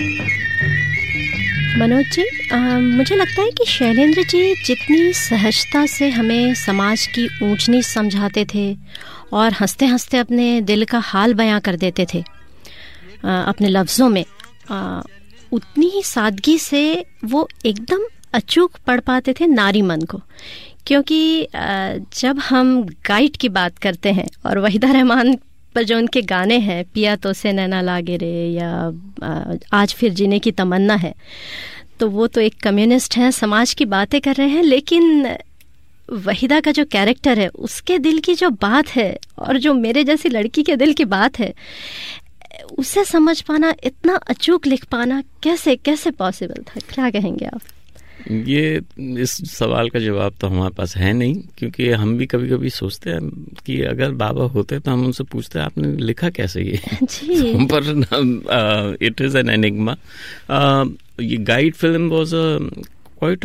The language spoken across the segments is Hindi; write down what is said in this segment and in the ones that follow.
मनोज जी, मुझे लगता है कि शैलेंद्र जी जितनी सहजता से हमें समाज की ऊंच नीच समझाते थे और हंसते हंसते अपने दिल का हाल बयां कर देते थे अपने लफ्ज़ों में, उतनी ही सादगी से वो एकदम अचूक पढ़ पाते थे नारी मन को। क्योंकि जब हम गाइड की बात करते हैं और वहीदा रहमान पर जो उनके गाने हैं, पिया तो से नैना लागे रे या आज फिर जीने की तमन्ना है, तो वो तो एक कम्युनिस्ट हैं, समाज की बातें कर रहे हैं, लेकिन वहीदा का जो कैरेक्टर है उसके दिल की जो बात है और जो मेरे जैसी लड़की के दिल की बात है, उसे समझ पाना, इतना अचूक लिख पाना कैसे कैसे पॉसिबल था? क्या कहेंगे आप? ये इस सवाल का जवाब तो हमारे पास है नहीं, क्योंकि हम भी कभी कभी सोचते हैं कि अगर बाबा होते तो हम उनसे पूछते हैं आपने लिखा कैसे ये जी। पर इट इज़ एन एनिग्मा। ये guide film was quite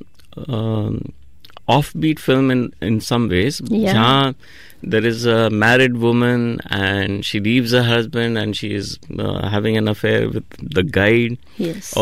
off beat film in some ways, जहाँ there is a married woman and she leaves her husband and she is having an affair with the guide. Yes.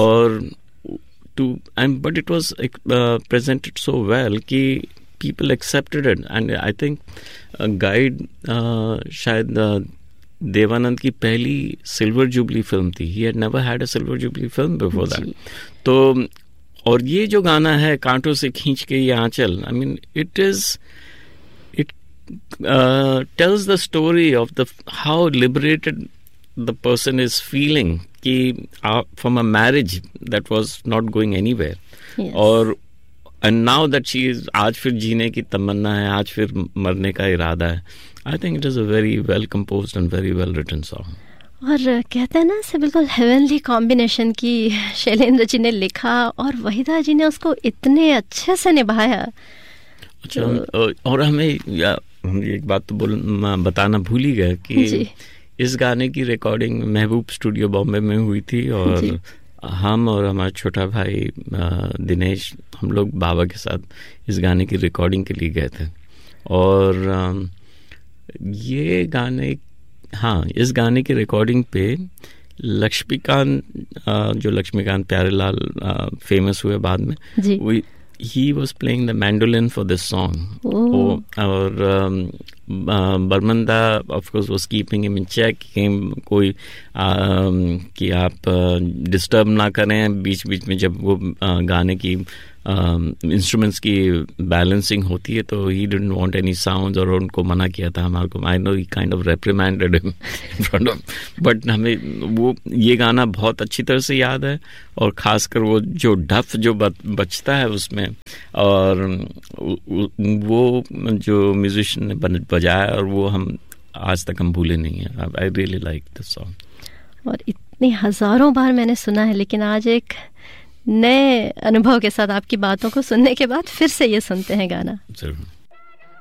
But it was presented so well कि people accepted it, and I think guide शायद देवानंद की पहली सिल्वर जुबली फिल्म थी. He had never had a silver jubilee film before that. तो और ये जो गाना है कांटों से खींच के ये आंचल, I mean it tells the story of how liberated the person is feeling कि from a marriage that was not going anywhere. Yes. और and now that she is, आज फिर जीने की तमन्ना है, आज फिर मरने का इरादा है. I think it is a very well composed and very well written song. और कहते हैं ना से बिल्कुल हेवनली कॉम्बिनेशन की शैलेंद्र जी ने लिखा और वहीदा जी ने उसको इतने अच्छे से निभाया. अच्छा, और हमें एक बात तो बताना भूल ही गए कि इस गाने की रिकॉर्डिंग महबूब स्टूडियो बॉम्बे में हुई थी और हम और हमारा छोटा भाई दिनेश, हम लोग बाबा के साथ इस गाने की रिकॉर्डिंग के लिए गए थे. और ये गाने, हाँ, इस गाने की रिकॉर्डिंग पे जो लक्ष्मीकांत प्यारेलाल फेमस हुए बाद में, he was playing the mandolin for this song. और बर्मंदा of course was keeping him in check, कोई कि आप डिस्टर्ब ना करें बीच बीच में जब वो गाने की इंस्ट्रूमेंट्स की बैलेंसिंग होती है, तो he didn't want any sounds और उनको मना किया था हमारे को. I know he kind of reprimanded him in front of, but हमें वो ये गाना बहुत अच्छी तरह से याद है, और खासकर वो जो डफ जो बचता है उसमें, और वो जो म्यूजिशियन ने बजाया, और वो हम आज तक हम भूले नहीं हैं. I really like this song. और इतनी हजारों बार मैंने सुना है, लेकिन आज एक नए अनुभव के साथ आपकी बातों को सुनने के बाद फिर से ये सुनते हैं गाना. जरूर.